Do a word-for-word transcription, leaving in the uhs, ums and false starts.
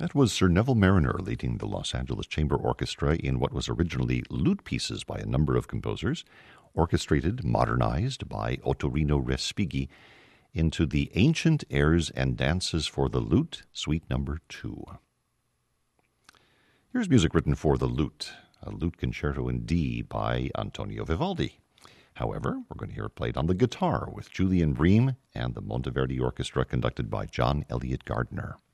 That was Sir Neville Mariner leading the Los Angeles Chamber Orchestra in what was originally lute pieces by a number of composers, orchestrated, modernized by Ottorino Respighi into the Ancient Airs and Dances for the Lute, Suite Number two. Here's music written for the lute, a lute concerto in D by Antonio Vivaldi. However, we're going to hear it played on the guitar with Julian Bream and the Monteverdi Orchestra conducted by John Elliott Gardner.